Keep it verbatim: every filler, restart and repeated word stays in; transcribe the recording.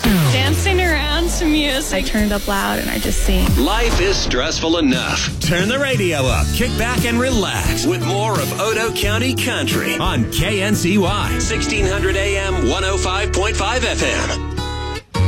Dancing around to music. I turn it up loud and I just sing. Life is stressful enough. Turn the radio up, kick back, and relax with more of Odo County Country on K N C Y, sixteen hundred A M, one oh five point five F M.